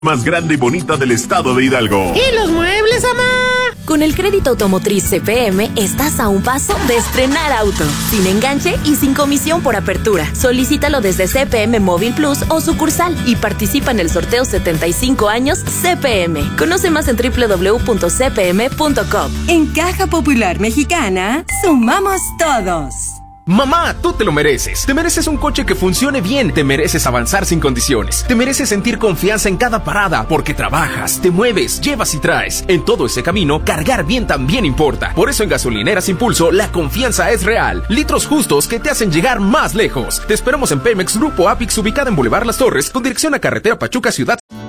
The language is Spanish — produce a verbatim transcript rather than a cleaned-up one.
más grande y bonita del estado de Hidalgo. ¿Y los muebles, mamá? Con el crédito automotriz C P M estás a un paso de estrenar auto, sin enganche y sin comisión por apertura. Solicítalo desde C P M Móvil Plus o sucursal y participa en el sorteo setenta y cinco años C P M. Conoce más en doble u doble u doble u punto c p m punto com. En Caja Popular Mexicana, sumamos todos. Mamá, tú te lo mereces. Te mereces un coche que funcione bien. Te mereces avanzar sin condiciones. Te mereces sentir confianza en cada parada porque trabajas, te mueves, llevas y traes. En todo ese camino, cargar bien también importa. Por eso en Gasolineras Impulso, la confianza es real. Litros justos que te hacen llegar más lejos. Te esperamos en Pemex Grupo Apix, ubicada en Boulevard Las Torres, con dirección a Carretera Pachuca Ciudad.